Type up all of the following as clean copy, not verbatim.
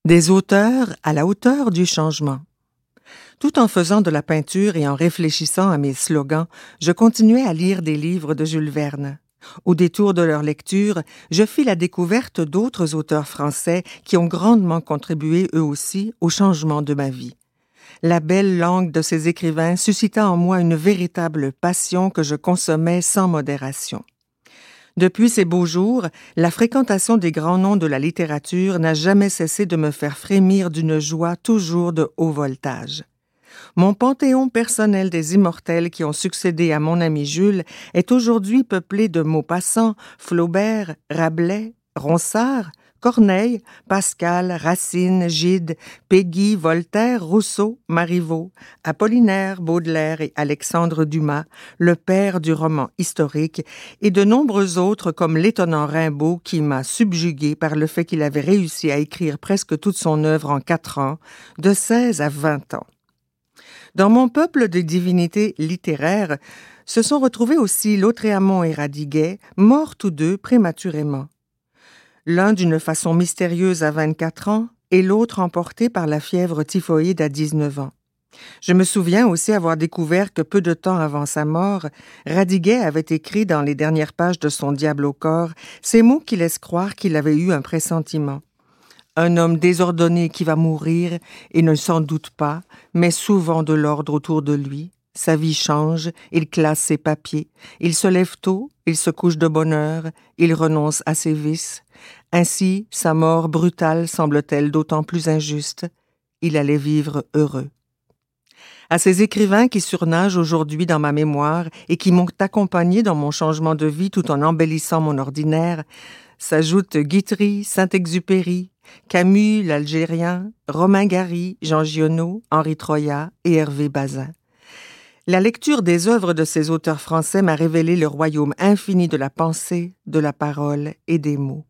Des auteurs à la hauteur du changement. Tout en faisant de la peinture et en réfléchissant à mes slogans, je continuais à lire des livres de Jules Verne. Au détour de leur lecture, je fis la découverte d'autres auteurs français qui ont grandement contribué eux aussi au changement de ma vie. La belle langue de ces écrivains suscita en moi une véritable passion que je consommais sans modération. Depuis ces beaux jours, la fréquentation des grands noms de la littérature n'a jamais cessé de me faire frémir d'une joie toujours de haut voltage. Mon panthéon personnel des immortels qui ont succédé à mon ami Jules est aujourd'hui peuplé de Maupassant, Flaubert, Rabelais, Ronsard, Corneille, Pascal, Racine, Gide, Péguy, Voltaire, Rousseau, Marivaux, Apollinaire, Baudelaire et Alexandre Dumas, le père du roman historique, et de nombreux autres comme l'étonnant Rimbaud qui m'a subjugué par le fait qu'il avait réussi à écrire presque toute son œuvre en 4 ans, de 16 à 20 ans. Dans mon peuple de divinités littéraires, se sont retrouvés aussi Lautréamont et Radiguet, morts tous deux prématurément. L'un d'une façon mystérieuse à 24 ans et l'autre emporté par la fièvre typhoïde à 19 ans. Je me souviens aussi avoir découvert que peu de temps avant sa mort, Radiguet avait écrit dans les dernières pages de son Diable au corps ces mots qui laissent croire qu'il avait eu un pressentiment. Un homme désordonné qui va mourir et ne s'en doute pas, met souvent de l'ordre autour de lui. Sa vie change, il classe ses papiers, il se lève tôt, il se couche de bonne heure, il renonce à ses vices. Ainsi, sa mort brutale semble-t-elle d'autant plus injuste. Il allait vivre heureux. À ces écrivains qui surnagent aujourd'hui dans ma mémoire et qui m'ont accompagné dans mon changement de vie tout en embellissant mon ordinaire, s'ajoutent Guitry, Saint-Exupéry, Camus, l'Algérien, Romain Gary, Jean Giono, Henri Troyat et Hervé Bazin. La lecture des œuvres de ces auteurs français m'a révélé le royaume infini de la pensée, de la parole et des mots.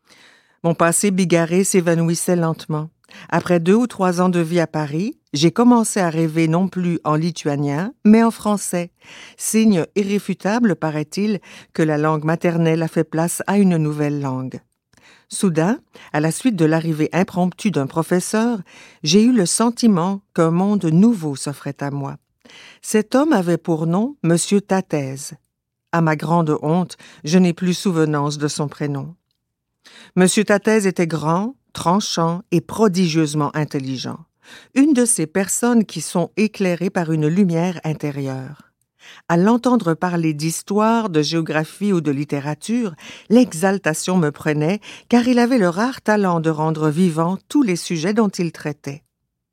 Mon passé bigarré s'évanouissait lentement. Après 2 ou 3 ans de vie à Paris, j'ai commencé à rêver non plus en lituanien, mais en français. Signe irréfutable, paraît-il, que la langue maternelle a fait place à une nouvelle langue. Soudain, à la suite de l'arrivée impromptue d'un professeur, j'ai eu le sentiment qu'un monde nouveau s'offrait à moi. Cet homme avait pour nom Monsieur Tatèse. À ma grande honte, je n'ai plus souvenance de son prénom. Monsieur Tatèse était grand, tranchant et prodigieusement intelligent. Une de ces personnes qui sont éclairées par une lumière intérieure. À l'entendre parler d'histoire, de géographie ou de littérature, l'exaltation me prenait, car il avait le rare talent de rendre vivants tous les sujets dont il traitait.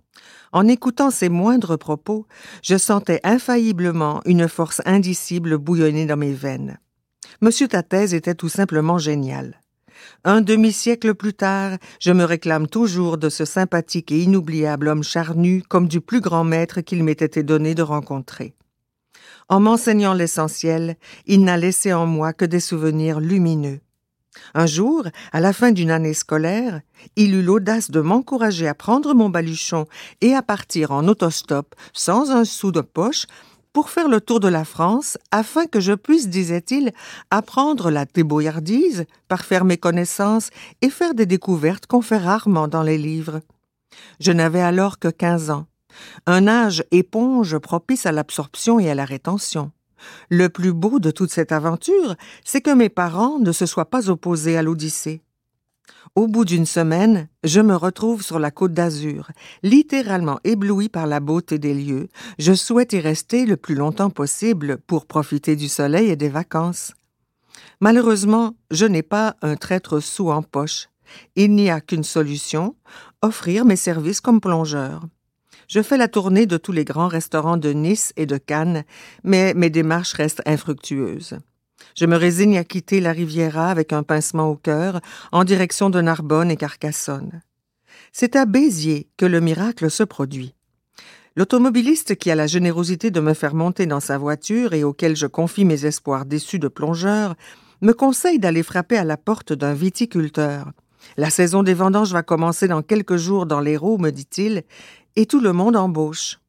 En écoutant ses moindres propos, je sentais infailliblement une force indicible bouillonner dans mes veines. Monsieur Tatèse était tout simplement génial. Un demi-siècle plus tard, je me réclame toujours de ce sympathique et inoubliable homme charnu comme du plus grand maître qu'il m'ait été donné de rencontrer. En m'enseignant l'essentiel, il n'a laissé en moi que des souvenirs lumineux. Un jour, à la fin d'une année scolaire, il eut l'audace de m'encourager à prendre mon baluchon et à partir en autostop, sans un sou de poche, pour faire le tour de la France, afin que je puisse, disait-il, apprendre la débrouillardise, parfaire mes connaissances et faire des découvertes qu'on fait rarement dans les livres. Je n'avais alors que 15 ans, un âge éponge propice à l'absorption et à la rétention. Le plus beau de toute cette aventure, c'est que mes parents ne se soient pas opposés à l'Odyssée. Au bout d'une semaine, je me retrouve sur la Côte d'Azur, littéralement ébloui par la beauté des lieux. Je souhaite y rester le plus longtemps possible pour profiter du soleil et des vacances. Malheureusement, je n'ai pas un traître sou en poche. Il n'y a qu'une solution, offrir mes services comme plongeur. Je fais la tournée de tous les grands restaurants de Nice et de Cannes, mais mes démarches restent infructueuses. Je me résigne à quitter la Riviera avec un pincement au cœur, en direction de Narbonne et Carcassonne. C'est à Béziers que le miracle se produit. L'automobiliste qui a la générosité de me faire monter dans sa voiture et auquel je confie mes espoirs déçus de plongeur, me conseille d'aller frapper à la porte d'un viticulteur. La saison des vendanges va commencer dans quelques jours dans l'Hérault, me dit-il, et tout le monde embauche.